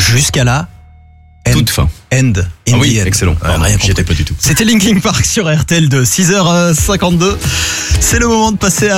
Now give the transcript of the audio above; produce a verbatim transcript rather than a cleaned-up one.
jusqu'à la end. Toute fin. End. In Ah oui, the end. excellent. Ouais, Pardon, rien j'y étais compris. pas du tout. C'était Linkin Park sur R T L de six heures cinquante-deux. C'est le moment de passer à